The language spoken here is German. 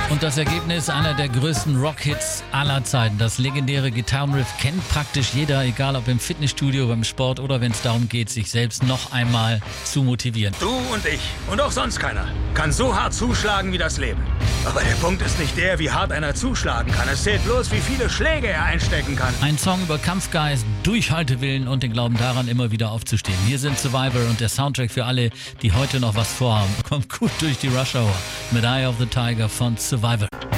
Und das Ergebnis einer der größten Rock-Hits aller Zeiten. Das legendäre Gitarrenriff kennt praktisch jeder, egal ob im Fitnessstudio, beim Sport oder wenn es darum geht, sich selbst noch einmal zu motivieren. Du und ich und auch sonst keiner kann so hart zuschlagen wie das Leben. Aber der Punkt ist nicht der, wie hart einer zuschlagen kann. Es zählt bloß, wie viele Schläge er einstecken kann. Ein Song über Kampfgeist, Durchhaltewillen und den Glauben daran, immer wieder aufzustehen. Hier sind Survivor und der Soundtrack für alle, die heute noch was vorhaben. Kommt gut durch die Rush Hour mit Eye of the Tiger von Survivor.